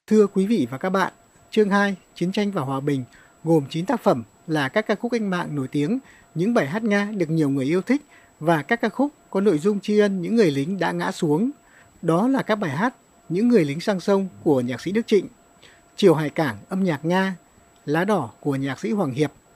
Thưa quý vị và các bạn, chương 2 Chiến tranh và Hòa bình gồm 9 tác phẩm là các ca khúc cách mạng nổi tiếng, những bài hát Nga được nhiều người yêu thích và các ca khúc có nội dung tri ân những người lính đã ngã xuống. Đó là các bài hát Những người lính sang sông của nhạc sĩ Đức Trịnh, Chiều hải cảng âm nhạc Nga, Lá đỏ của nhạc sĩ Hoàng Hiệp,